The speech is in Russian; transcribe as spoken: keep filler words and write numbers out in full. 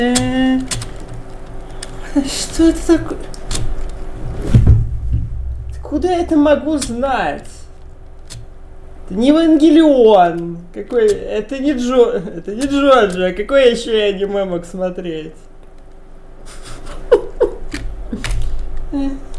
Что это такое? Куда я это могу знать? Это не Евангелион. Какой... Это не Джо... Это не Джоджо. Какое еще я аниме мог смотреть?